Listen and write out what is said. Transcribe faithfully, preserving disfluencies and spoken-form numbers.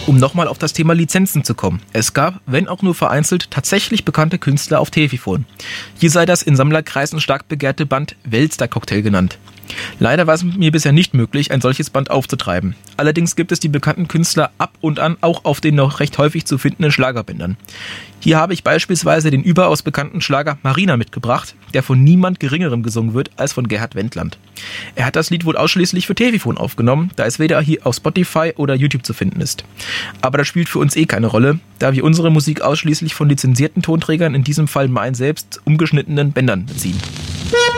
Um nochmal auf das Thema Lizenzen zu kommen. Es gab, wenn auch nur vereinzelt, tatsächlich bekannte Künstler auf Telefon. Hier sei das in Sammlerkreisen stark begehrte Band Welster Cocktail genannt. Leider war es mir bisher nicht möglich, ein solches Band aufzutreiben. Allerdings gibt es die bekannten Künstler ab und an auch auf den noch recht häufig zu findenden Schlagerbändern. Hier habe ich beispielsweise den überaus bekannten Schlager Marina mitgebracht, der von niemand Geringerem gesungen wird als von Gerhard Wendland. Er hat das Lied wohl ausschließlich für Telefon aufgenommen, da es weder hier auf Spotify oder YouTube zu finden ist. Aber das spielt für uns eh keine Rolle, da wir unsere Musik ausschließlich von lizenzierten Tonträgern, in diesem Fall mein selbst, umgeschnittenen Bändern beziehen.